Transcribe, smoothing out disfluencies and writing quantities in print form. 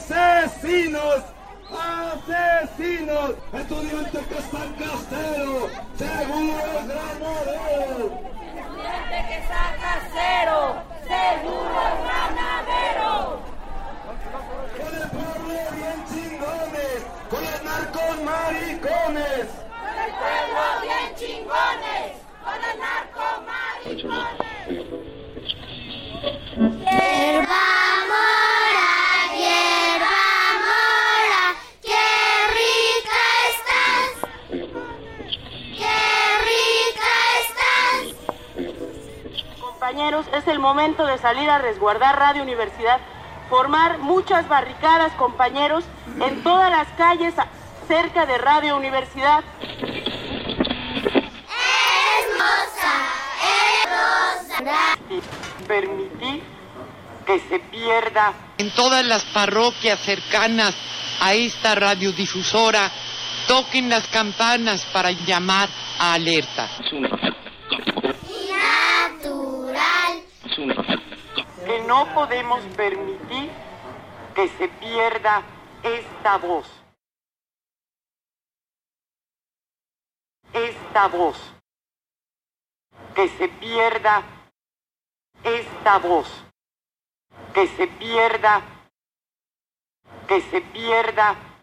¡Asesinos! ¡Asesinos! ¡Estudiante que está en Castero! ¡Seguro es granadero! ¡Estudiante que está casero! ¡Seguro es granadero! ¡Con el pueblo bien chingones! ¡Con los narcos maricones! ¡Con el pueblo bien chingones! ¡Con los narcos maricones! Hierba mora, qué rica estás, qué rica estás. Compañeros, es el momento de salir a resguardar Radio Universidad, formar muchas barricadas, compañeros, en todas las calles cerca de Radio Universidad. Permitir que se pierda en todas las parroquias cercanas a esta radiodifusora, toquen las campanas para llamar a alerta. Natural. Que no podemos permitir que se pierda esta voz. Esta voz. Que se pierda esta voz. Que se pierda. Que se pierda